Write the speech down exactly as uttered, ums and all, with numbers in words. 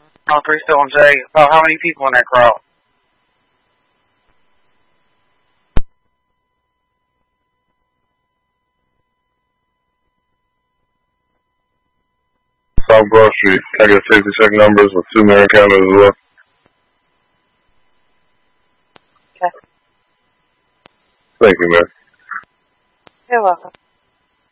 All three still in J. About how many people in that crowd? South Broad Street. I got safety check numbers with two mirror cameras as well. Okay. Thank you, man. You're welcome.